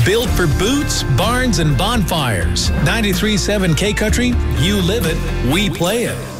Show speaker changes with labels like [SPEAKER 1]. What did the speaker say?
[SPEAKER 1] Built for boots, barns, and bonfires. 93.7 K Country, you live it, we play it.